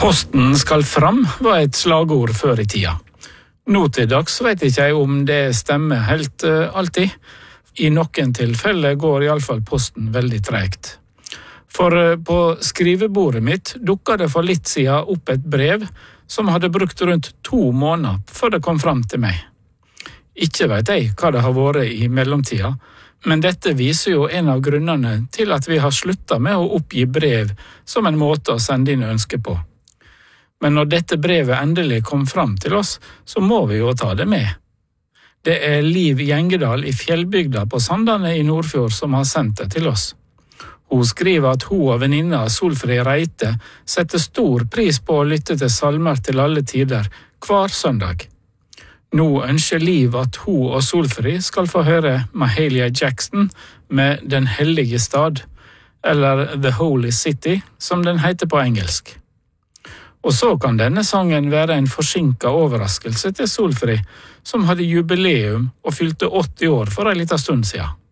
Posten skal fram var et slagord før i tida. Nå til dags vet ikke jeg om det stemmer helt alltid. I noen tilfeller går i alle fall posten veldig tregt. For på skrivebordet mitt dukket det for litt siden opp et brev som hadde brukt rundt 2 måneder før det kom fram til meg. Ikke vet jeg hva det har vært i mellomtida, men dette viser jo en av grunnene til at vi har sluttet med å oppgi brev som en måte å sende inn ønske på. Men når dette brevet endelig kom fram til oss, så må vi jo ta det med. Det er Liv Gjengedal i Fjellbygda på Sandane i Nordfjord som har sendt det til oss. Hun skriver at hun og venninna Solfrid Reite setter stor pris på å lytte til salmer til alle tider hver søndag. Nå ønsker Liv at hun og Solfrid skal få høre Mahalia Jackson med Den hellige stad, eller The Holy City, som den heter på engelsk. Og så kan denne sangen være en forsinket overraskelse til Solfrid, som hadde jubileum og fylte 80 år for en liten stund siden.